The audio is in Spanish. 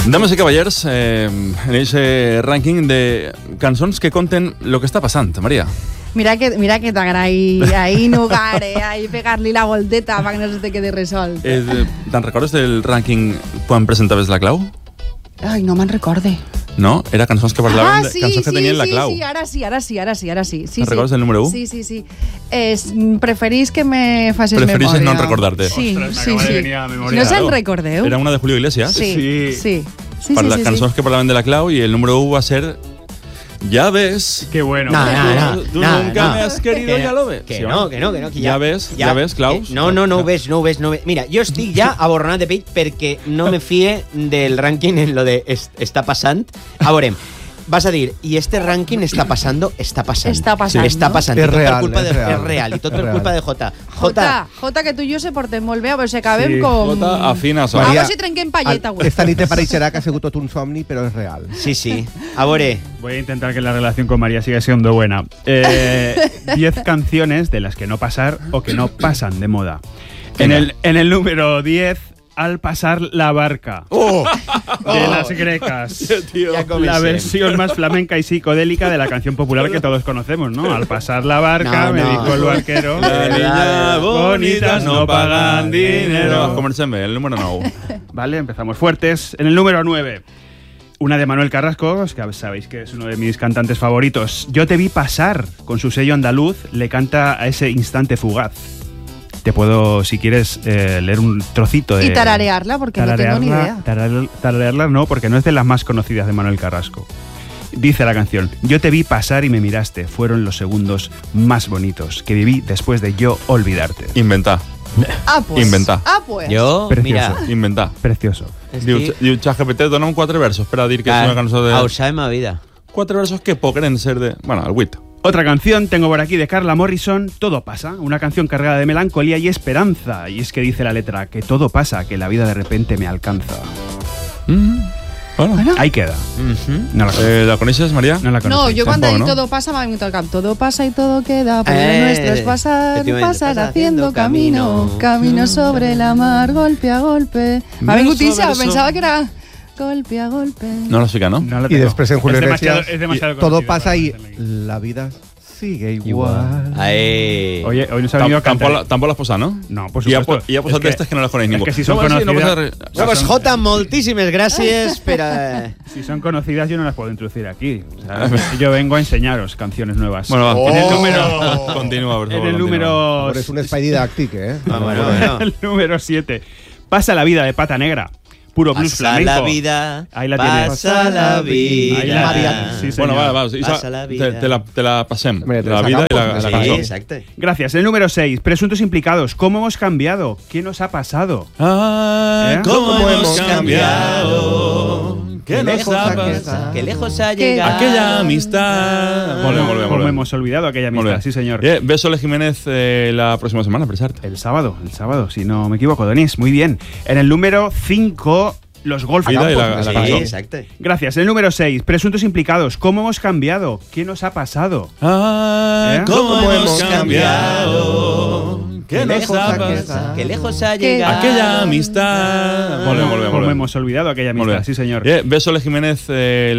Dames i cavallers, en aquest rànquing de cançons que conten lo que està passant, Maria. Mira que t'agradi ahí nugar, ahí pegar-li la volteta para que no se te quede resolt. Te'n recordes del rànquing quan presentaves la clau? Ai, no me'n recorde. No? Era cançons que parlaven de cançons que tenien la clau. Sí, ara sí. Te'n recordes del número 1? Sí. Preferís que me facis memòria. Preferís no recordar-te. Sí. Memoria, no se'n recordeu? Era una de Julio Iglesias. Sí. Cançons que parlaven de la clau y el número 1 va a ser Ya ves. Qué bueno. Tú nunca me has querido, ya lo ves. Que no. Ja ves, Claus. No ho ves. Mira, jo estic ja aborronat de pell perquè no me fie del rànquing en lo de està passant. A veure, vas a dir, y este ranking está pasando. Está pasando. Es real. Es real. Y tot per culpa de Jota. Jota, que tu i jo se portem molt bé, a veure si acabem com... Jota afina a veure si trenquem palleta. Esta nit te pareixerà que ha sigut tot un somni, però és real. Sí. A veure... Voy a intentar que la relación con María siga siendo buena. 10 canciones de las que no pasar o que no pasan de moda. En el número 10... Al pasar la barca de las grecas, la versión más flamenca y psicodélica de la canción popular que todos conocemos, ¿no? Al pasar la barca, me dijo el barquero, las niñas bonitas no pagan dinero. Comencem bé, el número 9. Vale, empezamos fuertes. En el número 9, una de Manuel Carrasco, que sabéis que es uno de mis cantantes favoritos. Yo te vi pasar, con su sello andaluz, le canta a ese instante fugaz. Te puedo, si quieres, leer un trocito de... Y tararearla, porque no tengo ni idea. Tararearla no, porque no es de las más conocidas de Manuel Carrasco. Dice la canción: yo te vi pasar y me miraste. Fueron los segundos más bonitos que viví después de yo olvidarte. Inventar. Inventar. Jo, Precioso. mira... Inventar. Precioso. Diu ChatGPT, dona'm 4 versos per a dir que és una cançó de... Ausà de ma vida. 4 versos que podrán ser de... Bueno, el 8. Otra canción tengo por aquí de Carla Morrison, Todo pasa, una canción cargada de melancolía y esperanza. Y es que dice la letra, que todo pasa, que la vida de repente me alcanza. Bueno. Ahí queda. No ¿La conoces, María? No la conozco. No, yo cuando Tampoco, digo ¿no? todo pasa me ha venido al campo. Todo pasa y todo queda, pero lo nuestro es pasar haciendo camino sobre la mar, golpe a golpe. Me ha venido pensaba que era... Golpe a golpe. No la fica, ¿no? Y después en Julio Iglesias es demasiado todo conocido pasa para y hacerle. la vida sigue igual. Oye, hoy nos ha venido a cantar. Tampoco las posas, ¿no? No, por supuesto. Y ha posat d'estes que no les coneix ningú. Es que si son conocidas... No, pues Jota, moltíssimes gràcies per a... Si son conocidas yo no las puedo introducir aquí. O sea, yo vengo a enseñaros canciones nuevas. Bueno, va. En el número... Continúa, por favor. En el número... Eres un spy didàctic, ¿eh? Bueno. El número 7. Pasa la vida de Pata Negra. Puro blues Pasa flamenco. la vida, Ahí la tienes. pasa la vida. Ahí la... Sí, Bueno, señor. va. Pasa la vida. Te la pasem. Hombre, La vida y la Sí, cançó. exacte. Gracias. El número 6. Presuntos implicados. ¿Cómo hemos cambiado? ¿Qué nos ha pasado? ¿Cómo hemos cambiado? ¿Qué nos ha pasado? Que lejos ha llegado. Aquella amistad. ¿Cómo hemos olvidado aquella amistad? Sí, señor. Ves Sole Jiménez la próxima semana, per cert. El sábado, si no me equivoco, Denis. Muy bien. En el número 5, los Golf Vida y Campos. la cançó. Sí, exacte. Gracias. El número 6, presuntos implicados. ¿Cómo hemos cambiado? ¿Qué nos ha pasado? ¿Cómo hemos cambiado? ¿Qué nos ha pasado? Que lejos ha llegado. Aquella amistad. ¿Cómo hemos olvidado aquella amistad? Sí, señor. Ves Sole Jiménez